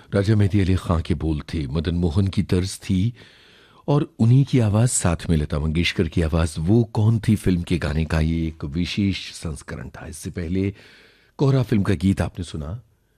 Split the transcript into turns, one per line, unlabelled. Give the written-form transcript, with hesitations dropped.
राजा मेहदी अली खां के बोल थे, मदन मोहन की तर्ज थी और उन्हीं की आवाज साथ में लता मंगेशकर की आवाज। वो कौन थी फिल्म के गाने का ये एक विशेष संस्करण था। इससे पहले कोहरा फिल्म का गीत आपने सुना।